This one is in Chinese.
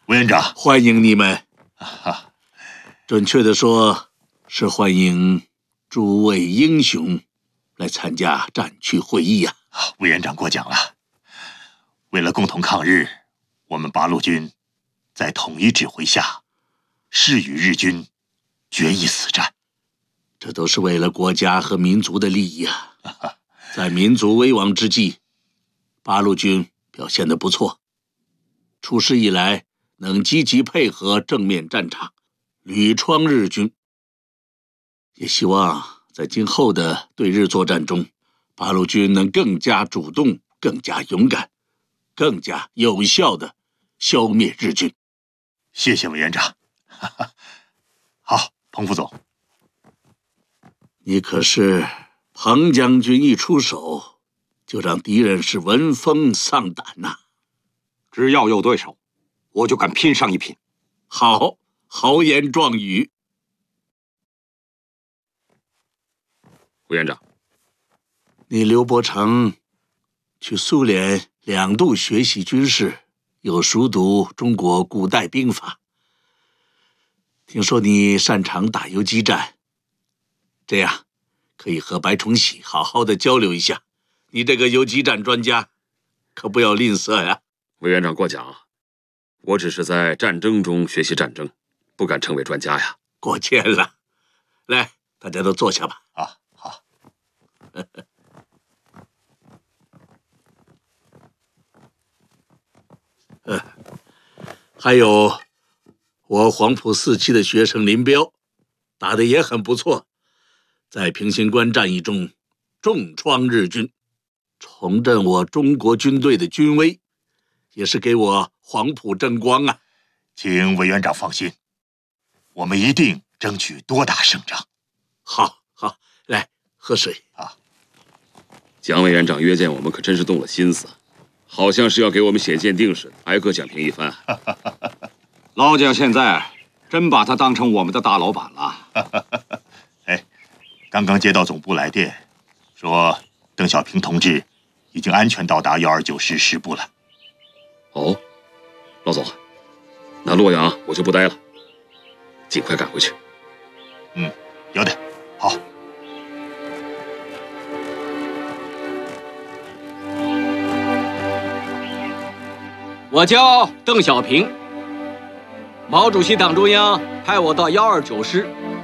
委员长， 欢迎你们。准确的说，是欢迎诸位英雄来参加战区会议呀。 委员长过奖了。为了共同抗日，我们八路军在统一指挥下，誓与日军决一死战。 这都是为了国家和民族的利益啊！在民族危亡之际，八路军表现得不错。出师以来，能积极配合正面战场，屡创日军。也希望在今后的对日作战中，八路军能更加主动、更加勇敢、更加有效地消灭日军。 谢谢委员长。好，彭副总， 你可是彭将军一出手，就让敌人是闻风丧胆呐！ 只要有对手，我就敢拼上一拼。 好，豪言壮语。 委员长， 你刘伯承去苏联2度学习军事，又熟读中国古代兵法。听说你擅长打游击战，这样可以和白崇禧好好的交流一下。你这个游击战专家，可不要吝啬呀。 委员长过奖，我只是在战争中学习战争，不敢称为专家呀。 过谦了。来，大家都坐下吧。 好。 还有我黄埔4期的学生林彪，打得也很不错，在平型关战役中重创日军，重振我中国军队的军威，也是给我黄埔争光啊！ 请委员长放心，我们一定争取多打胜仗。 好，来喝水啊！ 蒋委员长约见我们可真是动了心思，好像是要给我们写鉴定似的，挨个讲评一番。 老蒋现在真把他当成我们的大老板了。 哎，刚刚接到总部来电，说邓小平同志已经安全到达129师师部了。 哦，老总，那洛阳我就不待了，尽快赶回去。 有的，好。 我叫邓小平，毛主席党中央派我到129师